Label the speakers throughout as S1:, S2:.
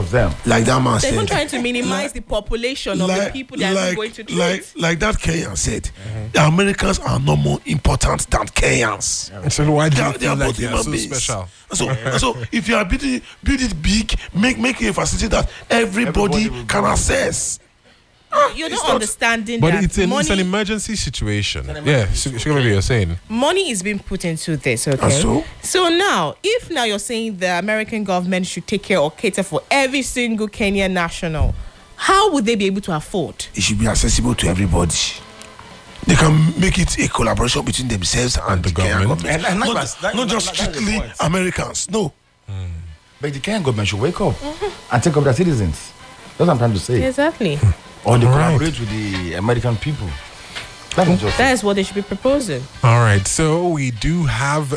S1: of them.
S2: Like that man
S3: They're even
S2: said.
S3: trying to minimize the population of the people that are going to treat.
S2: Like that Kenyan said, the Americans are no more important than Kenyans.
S4: So why do you
S2: They
S4: feel
S2: are
S4: like
S2: both
S4: they are
S2: human
S4: so
S2: beings.
S4: special?
S2: So if you are build it big, make a facility that everybody can access.
S3: You're not understanding
S4: But
S3: that
S4: it's an emergency situation. Yeah, maybe you're saying.
S3: money is being put into this, okay?
S2: And
S3: So now, if now you're saying the American government should take care or cater for every single Kenyan national, how would they be able to afford?
S2: It should be accessible to everybody. They can make it a collaboration between themselves and the Kenyan government.
S1: And
S2: not just
S1: that's the
S2: strictly
S1: point.
S2: Americans. No.
S1: But the Kenyan government should wake up and take up their citizens. That's what I'm trying to say.
S3: Exactly.
S1: Or they
S4: Right.
S1: collaborate with the American people. That is just
S3: That is what they should be proposing.
S4: All right, so we do have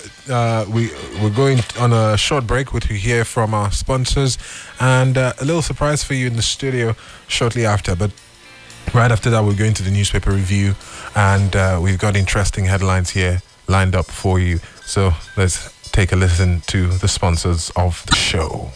S4: we're going on a short break, which we hear from our sponsors, and a little surprise for you in the studio shortly after. But right after that, we're going to the newspaper review, and we've got interesting headlines here lined up for you. So let's take a listen to the sponsors of the show.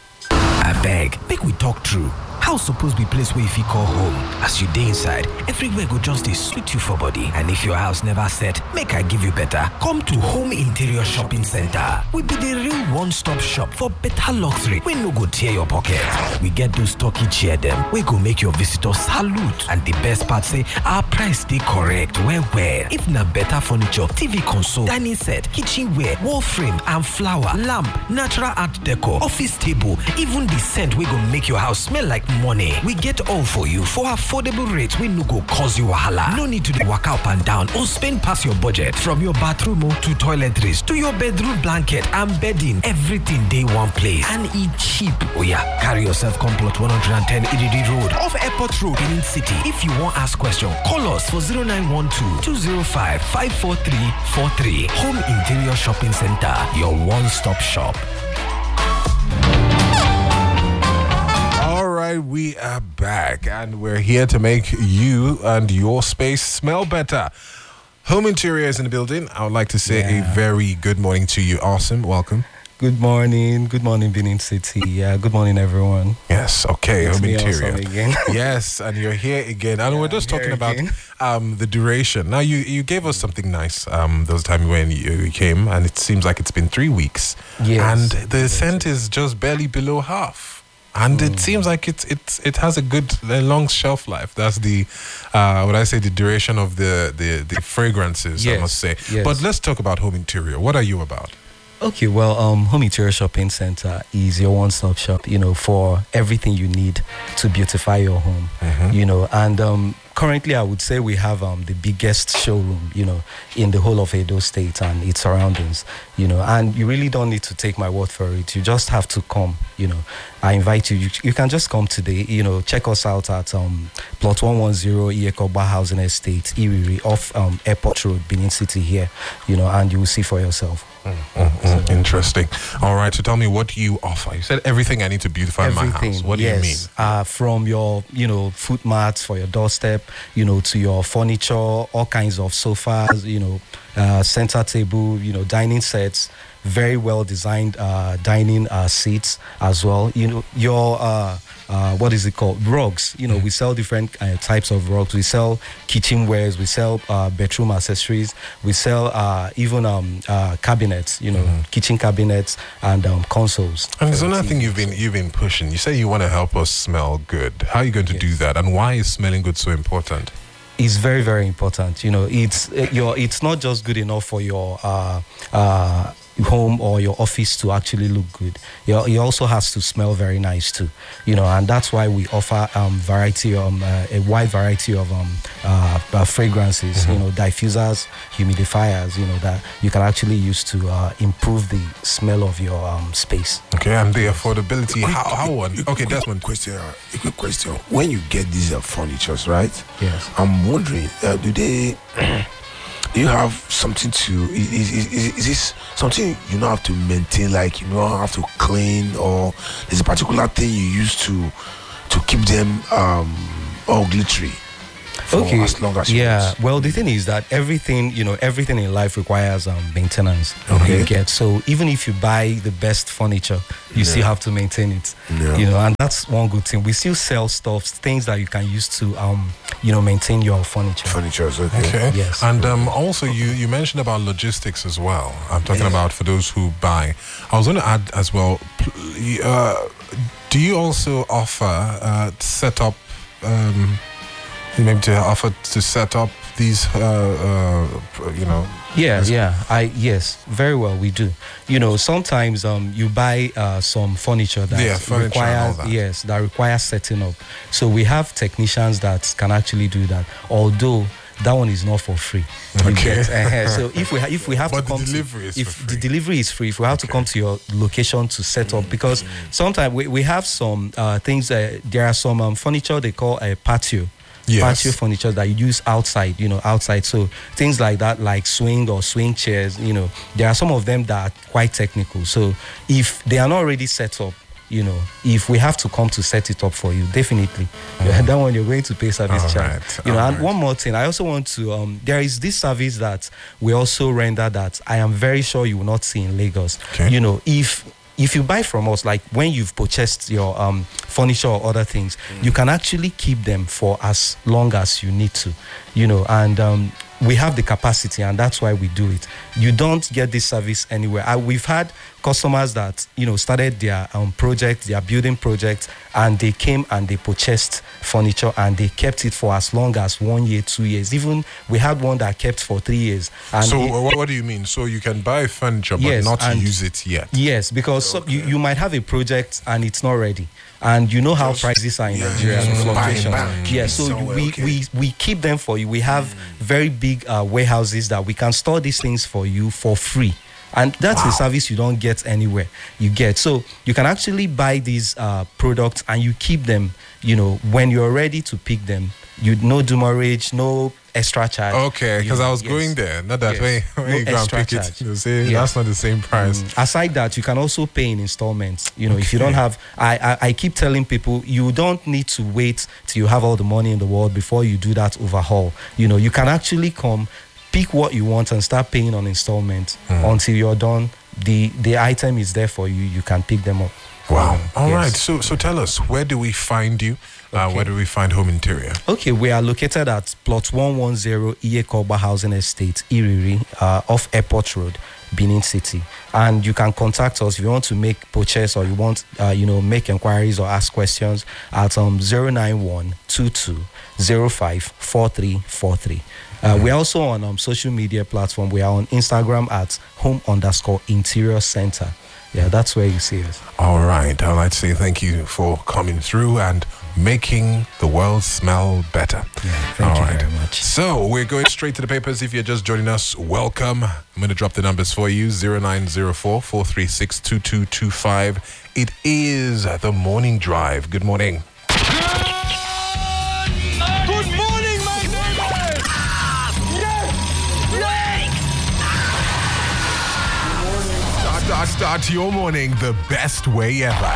S5: I beg, make we talk true. House suppose be place where if you call home. As you day inside, everywhere go just dey sweet you for body. And if your house never set, make I give you better. Come to Home Interior Shopping Center. We be the real one-stop shop for better luxury. We no go tear your pocket. We get those turkey chair them. We go make your visitors salute. And the best part say, our price dey correct. Where? If na better furniture, TV console, dining set, kitchenware, wall frame, and flower, lamp, natural art decor, office table, even the scent we go make your house smell like money. We get all for you for affordable rates. We no go cause you wahala. No need to dey waka up and down or spend past your budget. From your bathroom to toiletries to your bedroom blanket and bedding, everything dey one place and e cheap. Oh yeah, carry yourself come plot 110 EDD Road off Airport Road, Benin City. If you want ask question, call us for 0912-205-54343. Home Interior Shopping Center, your one-stop shop.
S4: All right, we are back, and we're here to make you and your space smell better. Home Interior is in the building. I would like to say a very good morning to you. Awesome, welcome.
S6: Good morning, Benin City. Yeah, good morning, everyone.
S4: Yes, okay,
S6: It's
S4: Home
S6: me
S4: Interior.
S6: Awesome again.
S4: Yes, and you're here again. And we're just
S6: I'm
S4: talking
S6: here
S4: about
S6: again.
S4: the duration. Now, you gave us something nice those time when you came, and it seems like it's been 3 weeks.
S6: Yes.
S4: And the scent is just barely below half. And it seems like it has a long shelf life. That's the the duration of the fragrances, I
S6: Yes,
S4: must say.
S6: yes.
S4: But let's talk about Home Interior. What are you about?
S6: Okay, well, Home Interior Shopping Center is your one-stop shop, for everything you need to beautify your home, and currently I would say we have the biggest showroom, in the whole of Edo State and its surroundings, and you really don't need to take my word for it. You just have to come, I invite you. You can just come today, check us out at plot 110 Iyekoba Housing Estate, Iwiri, off Airport Road, Benin City here, and you will see for yourself.
S4: Interesting. All right, so tell me what you offer. You said everything I need to beautify my house. What do you mean?
S6: From your, foot mats for your doorstep, to your furniture, all kinds of sofas, center table, dining sets, very well designed dining seats as well. Your what is it called? Rugs. We sell different types of rugs. We sell kitchenwares. We sell bedroom accessories. We sell even cabinets. Kitchen cabinets and consoles.
S4: And there's another thing you've been pushing. You say you want to help us smell good. How are you going to do that? And why is smelling good so important?
S6: It's very, very important. It's not just good enough for your home or your office to actually look good. It also has to smell very nice too. And that's why we offer a wide variety of fragrances. Diffusers, humidifiers. That you can actually use to improve the smell of your space.
S4: Okay, and the affordability. How one? Okay, Desmond.
S2: A quick question. When you get these furnitures, right?
S6: Yes.
S2: I'm wondering, do you have something to? Is this something you don't have to maintain? Like you don't have to clean, or there's a particular thing you use to keep them all glittery? for as long as you want.
S6: Well, the thing is that everything in life requires maintenance.
S2: Okay.
S6: You get, so even if you buy the best furniture, you still have to maintain it.
S2: Yeah.
S6: And that's one good thing. We still sell things that you can use to maintain your furniture.
S2: Furniture is okay.
S4: Okay.
S6: Yes.
S4: And also, you mentioned about logistics as well. I'm talking about for those who buy. I was going to add as well. Do you also offer setup? Maybe to offer to set up these,
S6: Yes, very well, we do. Sometimes you buy some furniture that
S4: furniture and all
S6: requires
S4: that.
S6: that requires setting up. So we have technicians that can actually do that. Although that one is not for free. You
S4: Okay.
S6: get, so if we have
S4: But
S6: to come
S4: the delivery is
S6: if
S4: for free.
S6: the delivery is free, if we have to come to your location to set up, because sometimes we have some things. There are some furniture they call a patio.
S4: Yes.
S6: Patio furniture that you use outside, outside. So things like that, like swing or swing chairs, there are some of them that are quite technical. So if they are not already set up, if we have to come to set it up for you, definitely, that one you're going to pay service
S4: All
S6: charge.
S4: right,
S6: And
S4: all right.
S6: one more thing, I also want to, there is this service that we also render that I am very sure you will not see in Lagos.
S4: Okay.
S6: If you buy from us, like when you've purchased your furniture or other things, you can actually keep them for as long as you need to, and we have the capacity, and that's why we do it. You don't get this service anywhere. We've had customers that started their their building project, and they came and they purchased furniture and they kept it for as long as 1 year, 2 years. Even we had one that kept for 3 years. And
S4: So what do you mean? So you can buy furniture but
S6: Yes,
S4: not
S6: and-
S4: use it yet?
S6: Yes, because you might have a project and it's not ready. And you know how prices are in Nigeria,
S2: just
S6: fluctuations.
S2: bang.
S6: Yeah, so
S2: Somewhere,
S6: we keep them for you. We have very big warehouses that we can store these things for you for free. And that's a service you don't get anywhere. You get, so you can actually buy these products and you keep them, when you're ready to pick them. No demurrage, no extra charge.
S4: Okay, because I was
S6: Yes.
S4: going there. Not that
S6: Yes.
S4: way.
S6: No
S4: When you go and
S6: extra
S4: pick
S6: charge.
S4: it, you say
S6: Yeah.
S4: that's not the same price.
S6: Aside that, you can also pay in installments. If you don't have, I keep telling people, you don't need to wait till you have all the money in the world before you do that overhaul. You can actually come, pick what you want and start paying on installments until you're done. The item is there for you. You can pick them up.
S4: Wow. All
S6: Yes.
S4: right. So tell us, where do we find you? Where do we find Home Interior?
S6: Okay, we are located at plot 110 Iyekoba Housing Estate, Iriri, off Airport Road, Benin City. And you can contact us if you want to make purchase or you want, make inquiries or ask questions at 091 22 05 4343. We're also on social media platform. We are on Instagram at home_interior center. Yeah, that's where you see us.
S4: All right. I'd like to say thank you for coming through and making the world smell better.
S6: Thank you very much.
S4: So we're going straight to the papers. If you're just joining us, welcome. I'm going to drop the numbers for you, 0904 436 2225. It is the morning drive. Good morning.
S7: Good morning, my neighbors!
S4: Start your morning the best way ever.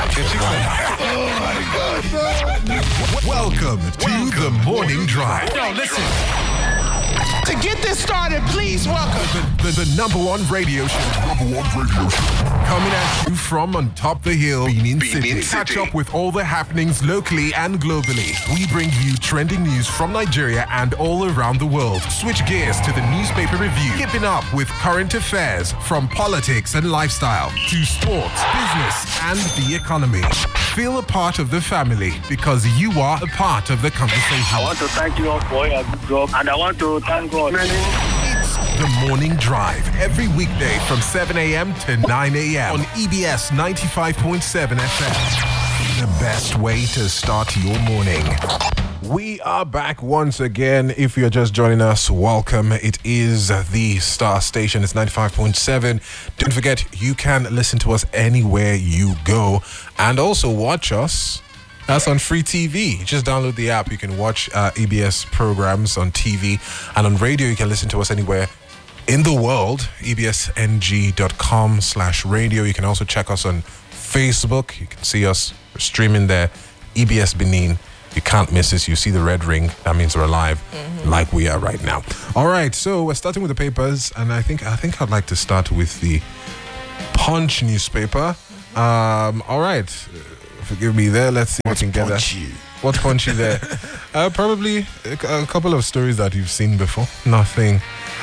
S4: Welcome to the morning drive.
S7: Yo, listen. To get this started, please welcome.
S4: The number one radio show. Coming at you from on top the hill, Benin City. Catch up with all the happenings locally and globally. We bring you trending news from Nigeria and all around the world. Switch gears to the newspaper review. Keeping up with current affairs from politics and lifestyle to sports, business, and the economy. Feel a part of the family because you are a part of the conversation.
S8: I want to thank you all for your good job, and I want to thank God.
S4: It's the morning drive every weekday from 7 a.m. to 9 a.m. on EBS 95.7 FM. The best way to start your morning. We are back once again. If you're just joining us, welcome. It is the Star Station. It's 95.7. Don't forget, you can listen to us anywhere you go and also watch us. That's on free TV. Just download the app. You can watch EBS programs on TV, and on radio you can listen to us anywhere in the world. ebsng.com/radio. You can also check us on Facebook. You can see us streaming there. EBS Benin. You can't miss this. You see the red ring. That means we're live, like we are right now. All right, so we're starting with the papers, and I think I'd like to start with the Punch newspaper. All right, forgive me there. Let's see what we can get there. What's punchy there? Probably a couple of stories that you've seen before. Nothing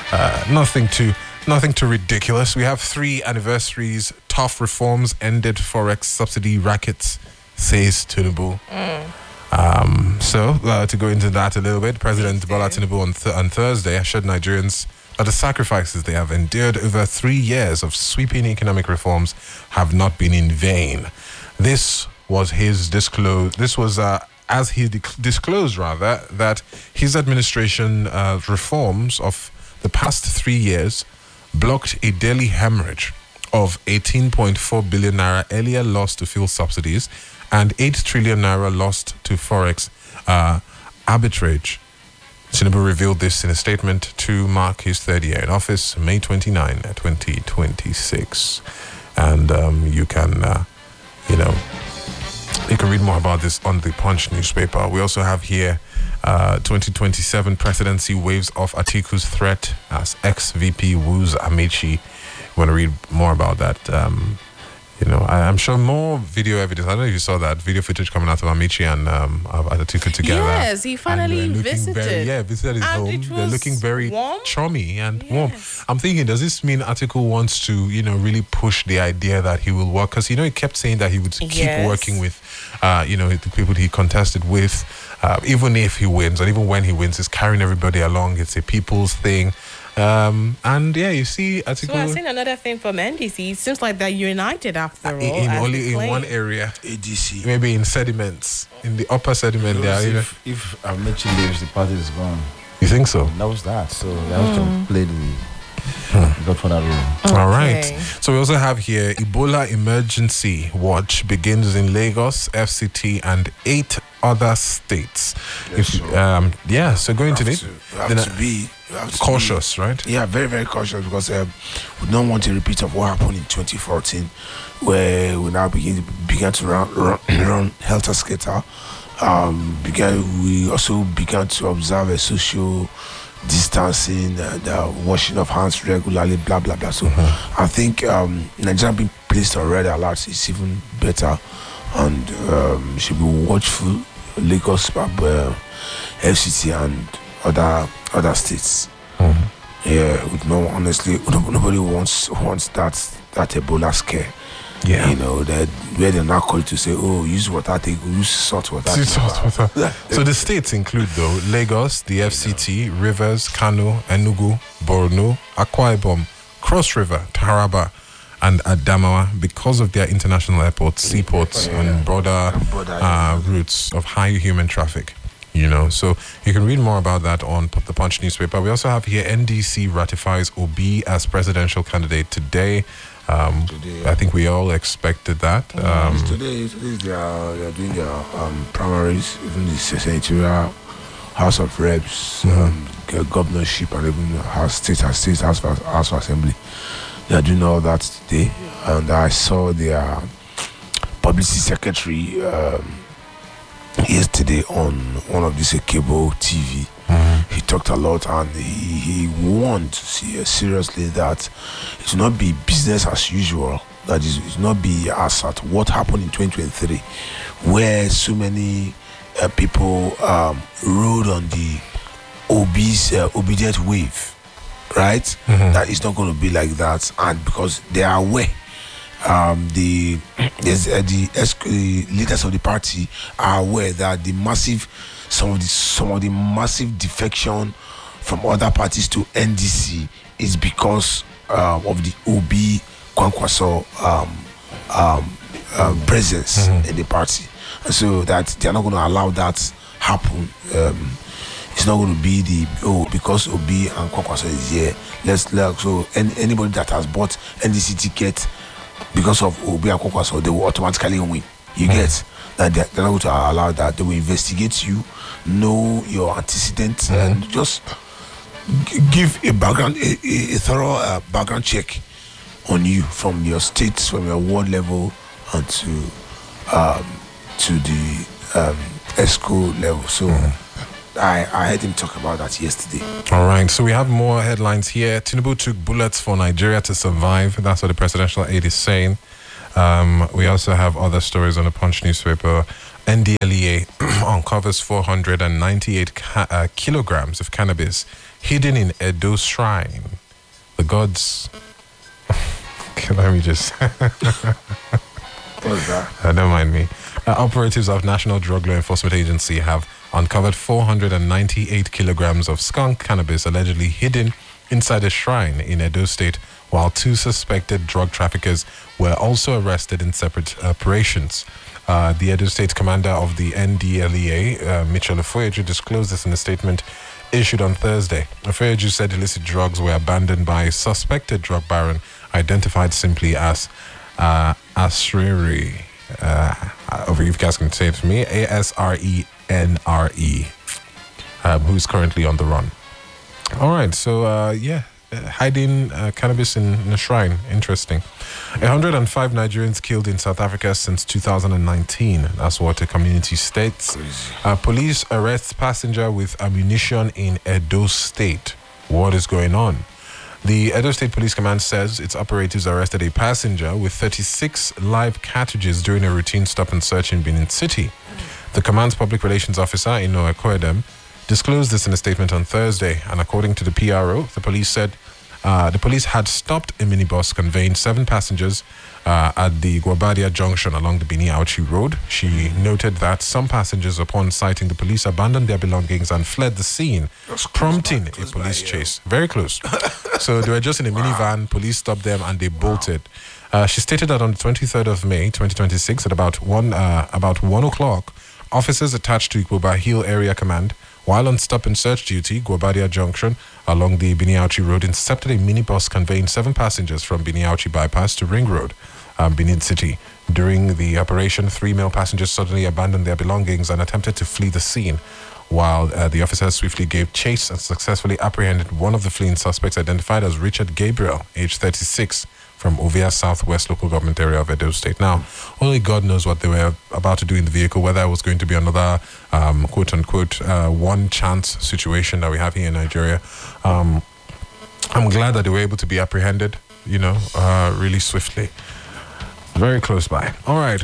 S4: too ridiculous. We have 3 anniversaries. Tough reforms ended forex subsidy rackets, says Tinubu. So to go into that a little bit, President Bola Tinubu on Thursday assured Nigerians that the sacrifices they have endured over 3 years of sweeping economic reforms have not been in vain. This was his disclose. This was as he disclosed rather that his administration reforms of the past 3 years blocked a daily hemorrhage of 18.4 billion naira earlier lost to fuel subsidies and 8 trillion naira lost to forex arbitrage. Tinubu revealed this in a statement to mark his 3rd year in office, May 29, 2026. And you can read more about this on the Punch newspaper. We also have here 2027 presidency waves off Atiku's threat as ex-VP woos Amaechi. Want to read more about that? I'm sure more video evidence. I don't know if you saw that video footage coming out of Amaechi and Atiku together.
S3: Yes, he finally visited.
S4: Visited his home. They're looking very
S3: warm?
S4: chummy and warm. I'm thinking, does this mean Atiku wants to, really push the idea that he will work? Because, he kept saying that he would keep working with, the people he contested with, even if he wins, and even when he wins, he's carrying everybody along. It's a people's thing. You see, Atiku.
S3: So I've seen another thing from NDC. It seems like they're united after all.
S4: Only in one area.
S2: ADC.
S4: Maybe in sediments. In the upper sediment there.
S1: If Amaechi leaves, the party is gone.
S4: You think so?
S1: He knows that. So they have to play the Godfather role.
S4: All right. So we also have here Ebola emergency watch begins in Lagos, FCT, and 8 other states. So going to need.
S2: We have to be
S4: cautious, right?
S2: Yeah, very, very cautious because we don't want a repeat of what happened in 2014, where we now began to run helter-skelter. We also began to observe a social distancing, the washing of hands regularly, blah blah blah. So I think Nigeria being placed on red alert is even better, and should be watchful. Lagos, FCT, and other states. Honestly, nobody wants that Ebola scare.
S4: Yeah,
S2: that where they're now called to say, use water, use salt water.
S4: So the states include though Lagos, the FCT, Rivers, Kano, Enugu, Borno, Akwa Ibom, Cross River, Taraba, and Adamawa, because of their international airports, seaports, and broader routes of high human traffic. So you can read more about that on the Punch newspaper. We also have here NDC ratifies Obi as presidential candidate today. I think we all expected that.
S2: Today they are doing their primaries, even the senatorial, House of Reps, governorship, and even state House of Assembly. They are doing all that today, and I saw their publicity secretary yesterday on one of these cable TV. He talked a lot, and he warned seriously that it will not be business as usual. That is, it will not be as at what happened in 2023, where so many people rode on the Obi's obedient wave, right? That it's not going to be like that, and because they are aware. The leaders of the party are aware that some of the massive defection from other parties to NDC is because of the Obi Kwankwaso presence in the party, and so that they are not going to allow that happen. It's not going to be because Obi and Kwankwaso is here. So anybody that has bought NDC ticket because of Obi and Kwankwaso, they will automatically win. You get that they're not going to allow that. They will investigate you, know your antecedents, and just give a background, a thorough background check on you from your states, from your ward level, and to the ESCO level. So I heard him talk about that yesterday.
S4: All right, so we have more headlines here. Tinubu took bullets for Nigeria to survive. That's what the presidential aide is saying. We also have other stories on the Punch newspaper. NDLEA uncovers 498 kilograms of cannabis hidden in Edo Shrine. The gods... Okay, let me just...
S2: What's that?
S4: Don't mind me. Operatives of National Drug Law Enforcement Agency have uncovered 498 kilograms of skunk cannabis allegedly hidden inside a shrine in Edo State, while 2 suspected drug traffickers were also arrested in separate operations. The Edo State commander of the NDLEA, Mitchell Ofoeju, disclosed this in a statement issued on Thursday. Ofoeju said illicit drugs were abandoned by a suspected drug baron identified simply as Asrere. If you guys can say it to me, ASRENRE, who's currently on the run. All right, so hiding cannabis in a shrine. Interesting. 105 Nigerians killed in South Africa since 2019. That's what the community states. Police arrest passenger with ammunition in Edo State. What is going on? The Edo State Police Command says its operatives arrested a passenger with 36 live cartridges during a routine stop and search in Benin City. The command's public relations officer, Ino Ekoedem, disclosed this in a statement on Thursday, and according to the PRO, the police said the police had stopped a minibus conveying 7 passengers at the Guabadia junction along the Bini Auchi Road. She noted that some passengers, upon sighting the police, abandoned their belongings and fled the scene, prompting a police chase. Very close. So they were just in a minivan, police stopped them and they bolted. She stated that on the 23rd of May, 2026, at about 1 o'clock, officers attached to Ikoba Hill Area Command, while on stop and search duty, Guabadia Junction, along the Bini Auchi Road, intercepted a minibus conveying 7 passengers from Bini Auchi Bypass to Ring Road, Benin City. During the operation, 3 male passengers suddenly abandoned their belongings and attempted to flee the scene, while the officers swiftly gave chase and successfully apprehended one of the fleeing suspects, identified as Richard Gabriel, aged 36, from Ovia Southwest local government area of Edo State. Now, only God knows what they were about to do in the vehicle, whether it was going to be another quote-unquote one chance situation that we have here in Nigeria. I'm glad that they were able to be apprehended, really swiftly. Very close by. All right.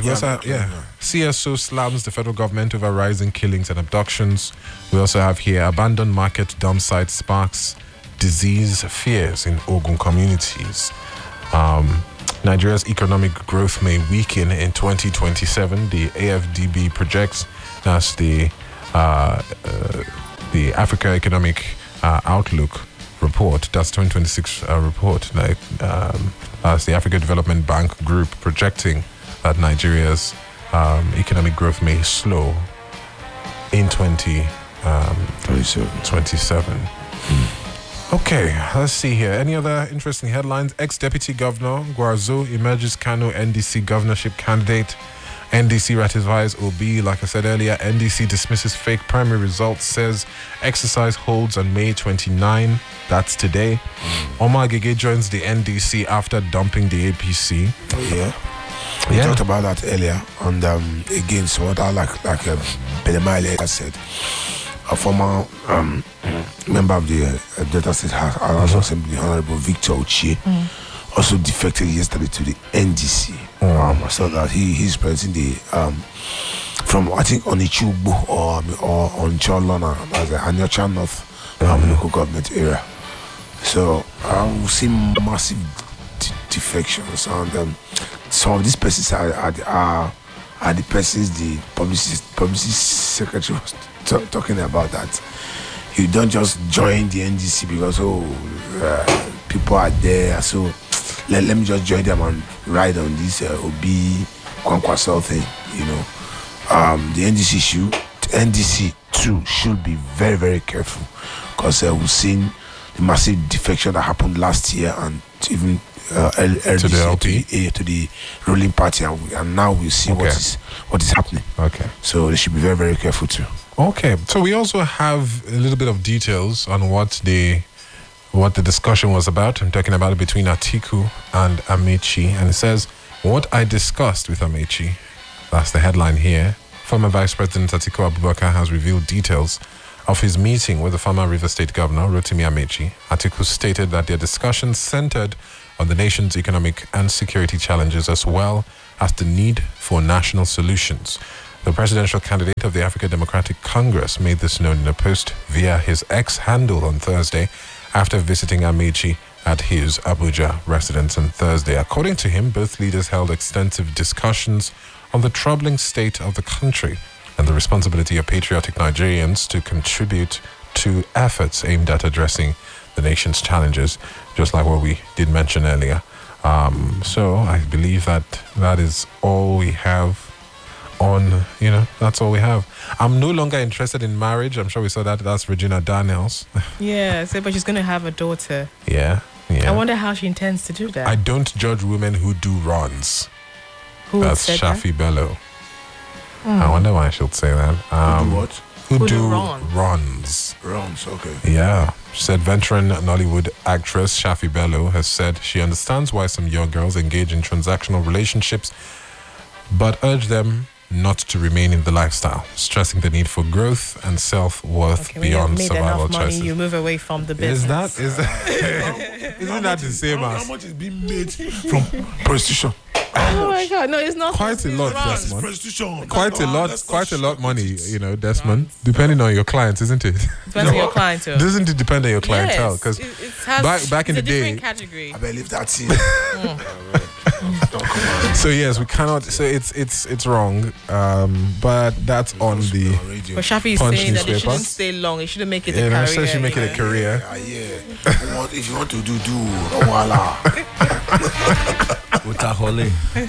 S4: CSO slams the federal government over rising killings and abductions. We also have here abandoned market dump site sparks disease fears in Ogun communities. Nigeria's economic growth may weaken in 2027. The AFDB projects, that's the Africa Economic Outlook report. That's 2026 report. That's the Africa Development Bank Group projecting that Nigeria's economic growth may slow in 2027. Okay, let's see here. Any other interesting headlines? Ex-Deputy Governor Guarzo emerges Kano NDC governorship candidate. NDC ratifies OB. Like I said earlier, NDC dismisses fake primary results, says exercise holds on May 29. That's today. Omar Agege joins the NDC after dumping the APC.
S2: We talked about that earlier. And again, so what I like Belemai said, a former member of the Delta State House Assembly, Honorable Victor Ochie, also defected yesterday to the NDC. So that he's presenting the from I think Onichubu or on Cholona as a Anyocha North local government area. So we've seen massive defections, and some of these persons are the persons the publicity secretary was talking about, that you don't just join the NDC because people are there, so let me just join them and ride on this Obi Kwankwasel thing, The NDC too should be very, very careful, because we've seen the massive defection that happened last year and even early
S4: to the LP,
S2: to the ruling party, and now we see what is happening.
S4: Okay,
S2: so they should be very, very careful too.
S4: Okay, so we also have a little bit of details on what the discussion was about. I'm talking about it between Atiku and Amechi, and it says, what I discussed with Amechi, that's the headline here, Former Vice President Atiku Abubakar has revealed details of his meeting with the former River State Governor, Rotimi Amechi. Atiku stated that their discussions centered on the nation's economic and security challenges as well as the need for national solutions. The presidential candidate of the African Democratic Congress made this known in a post via his X handle on Thursday after visiting Amechi at his Abuja residence on Thursday. According to him, both leaders held extensive discussions on the troubling state of the country and the responsibility of patriotic Nigerians to contribute to efforts aimed at addressing the nation's challenges, just like what we did mention earlier. So I believe that is all we have on, that's all we have. I'm no longer interested in marriage. I'm sure we saw that. That's Regina Daniels.
S3: Yeah, but she's going to have a daughter.
S4: Yeah.
S3: I wonder how she intends to do that.
S4: I don't judge women who do runs.
S3: Who
S4: That's
S3: said
S4: Shafi Bello. I wonder why she'll say that.
S2: Who do what?
S4: Who do
S3: runs?
S4: runs.
S2: Okay.
S4: Yeah. She said veteran Nollywood actress Shafi Bello has said she understands why some young girls engage in transactional relationships, but urge them not to remain in the lifestyle, stressing the need for growth and self-worth beyond
S3: made
S4: survival
S3: enough money,
S4: choices.
S3: you move away from the business.
S4: Isn't that the same
S2: How
S4: as?
S2: much is being made from prostitution?
S3: Oh my God, no, it's not.
S4: Quite a lot,
S3: Runs.
S4: Desmond.
S2: Prostitution.
S4: Quite a lot,
S2: Let's
S4: quite a
S2: not
S4: lot money,
S2: sugarcoat it.
S4: Desmond. Depending on your clients, isn't it?
S3: Depends on your client too.
S4: Doesn't it depend on your clientele?
S3: Yes,
S4: Because
S3: it has,
S4: back in
S3: it's
S4: the
S3: a
S4: day,
S3: different category.
S2: I believe that's it.
S4: so yes, we cannot. So it's wrong. But that's on the.
S3: But Shafi is
S4: Punch
S3: saying that it
S4: newspaper.
S3: shouldn't stay long. It shouldn't make it a
S4: Yeah,
S3: career.
S4: so she make it a career.
S2: Yeah. If you want to do, don't voila.
S6: Utahole.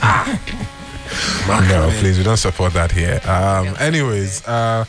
S4: No, please, we don't support that here. Anyways,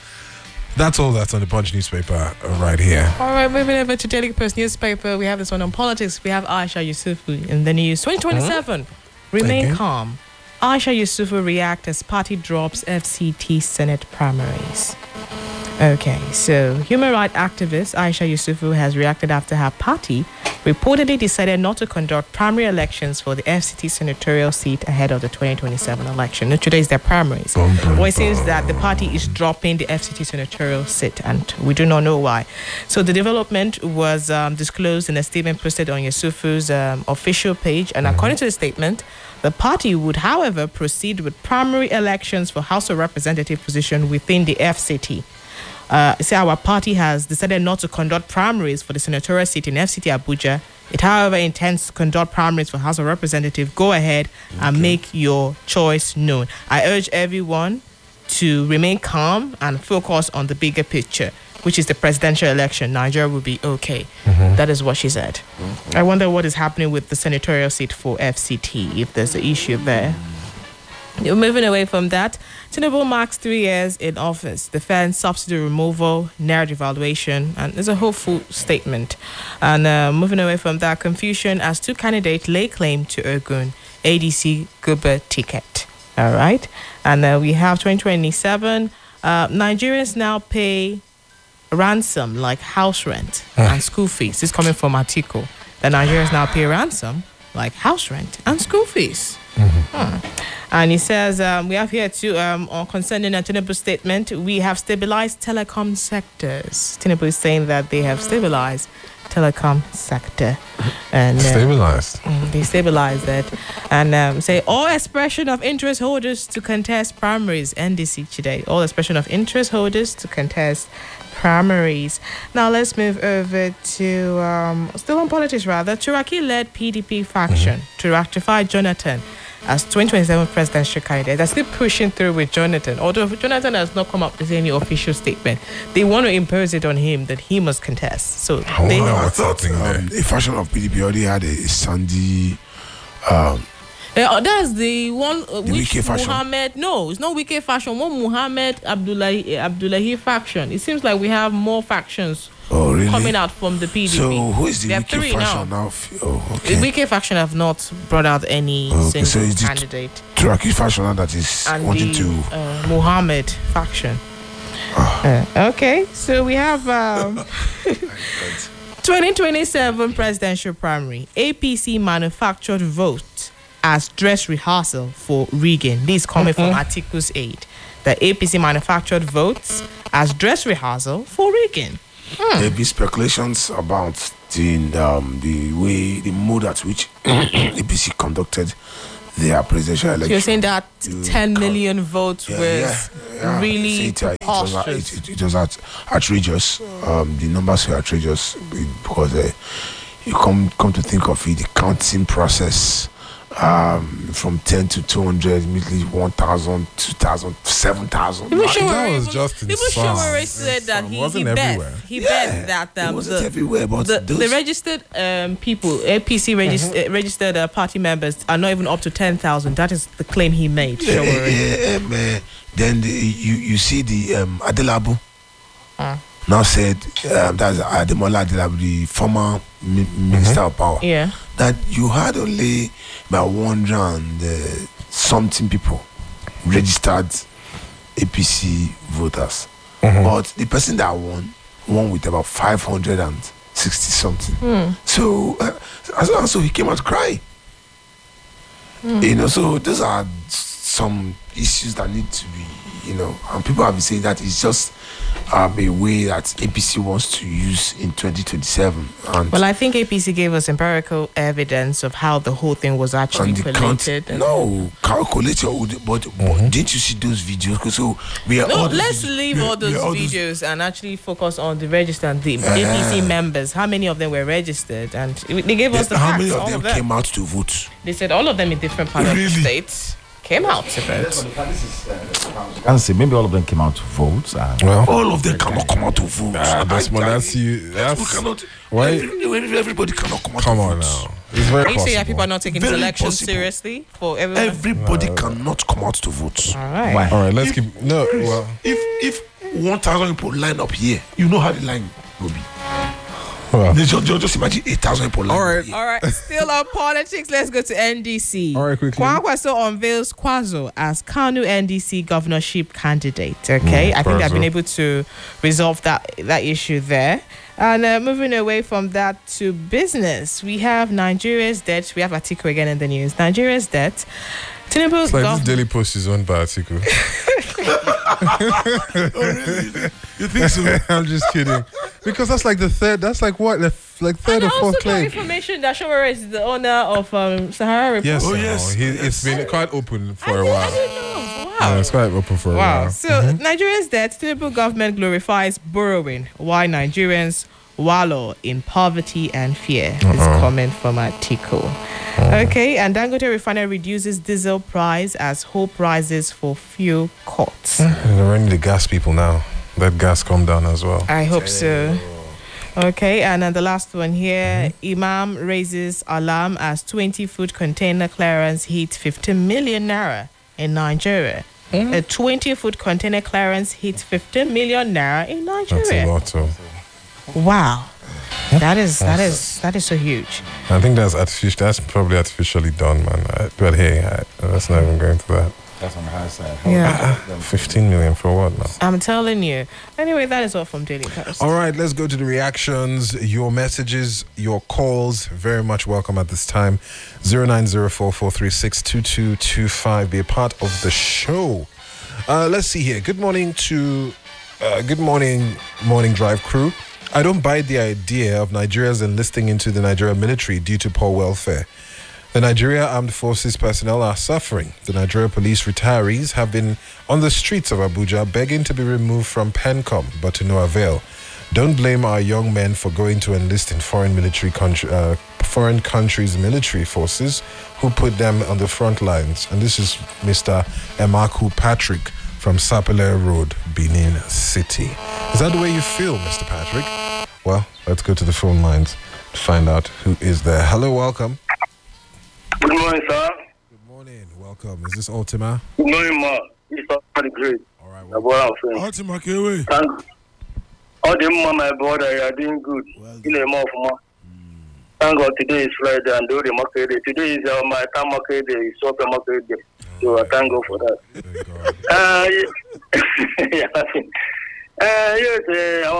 S4: that's all that's on the Punch newspaper right here.
S3: All right, moving over to Daily Post newspaper. We have this one on politics. We have Aisha Yusufu in the news. 2027. Remain
S4: Okay.
S3: calm. Aisha Yusufu react as party drops FCT Senate primaries. Okay, so human rights activist Aisha Yusufu has reacted after her party reportedly decided not to conduct primary elections for the FCT senatorial seat ahead of the 2027 election. Now, today is their primaries. Well, it seems that the party is dropping the FCT senatorial seat, and we do not know why. So the development was disclosed in a statement posted on Yusufu's official page, and according to the statement, the party would, however, proceed with primary elections for House of Representative position within the FCT. Our party has decided not to conduct primaries for the senatorial seat in FCT Abuja. It, however, intends to conduct primaries for House of Representatives. Go ahead and make your choice known. I urge everyone to remain calm and focus on the bigger picture, which is the presidential election. Nigeria will be okay. That is what she said. I wonder what is happening with the senatorial seat for FCT, if there's an issue there. Moving away from that, Tinubu marks 3 years in office, defense subsidy removal, naira devaluation, and there's a hopeful statement. And moving away from that, confusion as 2 candidates lay claim to Ogun ADC Guber ticket. All right, and we have 2027. Nigerians now pay ransom like house rent and school fees. This is coming from Atiku. The Nigerians now pay ransom like house rent and school fees. And he says, we have here too, on concerning a Tinubu statement, we have stabilized telecom sectors. Tinubu is saying that they have stabilized telecom sector. And
S4: Stabilized.
S3: they stabilized it. And say, all expression of interest holders to contest primaries, NDC today. All expression of interest holders to contest primaries. Now let's move over to, still on politics rather, Turaki-led PDP faction to rectify Jonathan as 2027 presidential candidate. They're still pushing through with Jonathan, although Jonathan has not come up with any official statement. They want to impose it on him that he must contest. So they
S2: I thought the faction of PDP already had a Sandy.
S3: that's the one which
S2: Wike faction.
S3: Muhammad. No, it's not Wike faction. One Muhammad Abdullahi faction. It seems like we have more factions
S2: Really?
S3: coming out from the PDP.
S2: So who is the
S3: There are
S2: Wike
S3: 3
S2: faction
S3: now.
S2: now? Okay.
S3: The Wike faction have not brought out any
S2: Okay, so
S3: single
S2: is it
S3: candidate.
S2: Turaki faction now that is
S3: And
S2: wanting
S3: the
S2: to.
S3: Muhammad faction. Okay, so we have 2027 presidential primary. APC manufactured vote as dress rehearsal for rigging. This is coming from Atiku's aid. The APC manufactured votes as dress rehearsal for rigging.
S2: There be speculations about the mood at which APC conducted their presidential election.
S3: So you're saying that 10 million votes was really preposterous?
S2: It was outrageous. The numbers were outrageous because you come to think of it, the counting process from 10 to 200, immediately 1,000, 2,000, 7,000.
S3: People said that he bet that
S2: it wasn't everywhere, but
S3: the registered people, APC registered party members are not even up to 10,000. That is the claim he made.
S2: Man. Then you see the Adelabu now said that's Ademola Adelabu, the former Minister of Power.
S3: Yeah.
S2: That you had only about 100 and something people registered APC voters. But the person that won with about 560 something. So he came out crying. So those are some issues that need to be, and people have been saying that it's just a way that APC wants to use in 2027. Well,
S3: I think APC gave us empirical evidence of how the whole thing was actually collated.
S2: Calculated, but didn't you see those videos? So
S3: let's leave all those videos and actually focus on the registered, the APC members. How many of them were registered? And they gave us the facts.
S2: How many of them came out to vote?
S3: They said all of them in different parts of the states came out to vote.
S1: I can't say maybe all of them came out to vote.
S2: All of them cannot come out to vote. Everybody cannot come out to vote.
S4: Come on now. It's very possible.
S3: You say people are not taking selection seriously for everyone?
S2: Everybody cannot come out to vote.
S3: All right.
S1: Why?
S4: All right, let's keep... No, well...
S2: If 1,000 people line up here, you know how the line will be.
S4: Well,
S2: just imagine 8,000 people.
S3: All right. Still on politics, let's go to NDC.
S4: All right, quickly.
S3: Kwankwaso unveils Kwazo as Kanu NDC governorship candidate. Okay, I think they've been able to resolve that issue there. And moving away from that to business, we have Nigeria's debt. We have Atiku again in the news. Nigeria's debt. Tinubu's
S4: this Daily Post is owned by Atiku.
S2: Really? You think so?
S4: I'm just kidding. Because that's like the third. That's like what? Third or fourth claim.
S3: Information that Shomore is the owner of Sahara Report.
S4: Yes.
S2: Yes.
S4: It's been quite open for a while.
S3: I didn't know. Wow.
S4: Yeah, it's quite open for a while.
S3: So Nigeria's debt. Tinubu government glorifies borrowing, while Nigerians wallow in poverty and fear. This comment from Atiku. Okay, and Dangote Refinery reduces diesel price as hope rises for fuel cuts.
S4: They're running the gas people now. Let gas come down as well.
S3: I hope so. Okay, and then the last one here, Imam raises alarm as 20-foot container clearance hit 15 million naira in Nigeria. A 20-foot container clearance hit 15 million naira in Nigeria.
S4: That's a lot,
S3: Wow. That is so huge.
S4: I think that's artificial. That's probably artificially done, man. But hey, let's not even go into that.
S1: That's on the high side.
S3: Yeah.
S4: 15 million for what now?
S3: I'm telling you. Anyway, that is all from Daily Post.
S4: All right, let's go to the reactions. Your messages, your calls, very much welcome at this time. 090443622225. Be a part of the show. Let's see here. Good morning to morning drive crew. I don't buy the idea of Nigerians enlisting into the Nigerian military due to poor welfare. The Nigeria Armed Forces personnel are suffering. The Nigeria police retirees have been on the streets of Abuja begging to be removed from PENCOM, but to no avail. Don't blame our young men for going to enlist in foreign countries' military forces who put them on the front lines. And this is Mr. Emaku Patrick from Sapele Road, Benin City. Is that the way you feel, Mr. Patrick? Well, let's go to the phone lines to find out who is there. Hello, welcome.
S8: Good morning, sir.
S4: Good morning, welcome. Is this Ultima?
S8: Good morning, ma. It's all great.
S4: All right,
S2: Ultima, Kewe.
S8: All the my brother, you are doing good. Thank God today is Friday and do the market day. Today is my time market day, it's super market day. So I thank God for that.
S4: Thank God.
S8: Yes,